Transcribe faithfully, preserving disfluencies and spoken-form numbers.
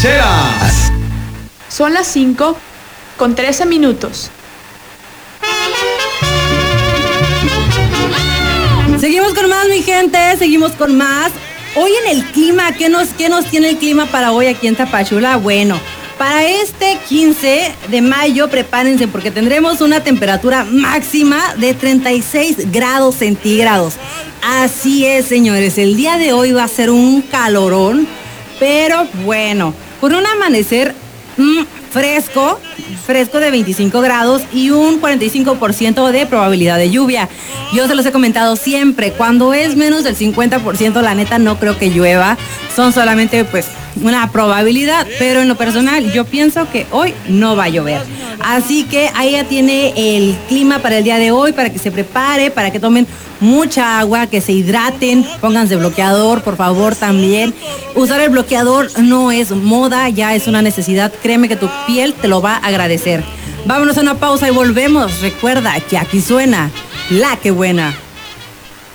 rancheras. Son las cinco con trece minutos. Seguimos con más, mi gente, seguimos con más. Hoy en el clima, ¿qué nos, qué nos tiene el clima para hoy aquí en Tapachula? Bueno, para este quince de mayo, prepárense porque tendremos una temperatura máxima de treinta y seis grados centígrados. Así es, señores, el día de hoy va a ser un calorón, pero bueno, con un amanecer mmm, fresco, fresco de veinticinco grados y un cuarenta y cinco por ciento de probabilidad de lluvia. Yo se los he comentado siempre, cuando es menos del cincuenta por ciento, la neta no creo que llueva, son solamente pues una probabilidad, pero en lo personal yo pienso que hoy no va a llover. Así que ahí ya tiene el clima para el día de hoy, para que se prepare, para que tomen mucha agua, que se hidraten, pónganse bloqueador, por favor, también. Usar el bloqueador no es moda, ya es una necesidad, créeme que tu piel te lo va a agradecer. Vámonos a una pausa y volvemos. Recuerda que aquí suena La Que Buena.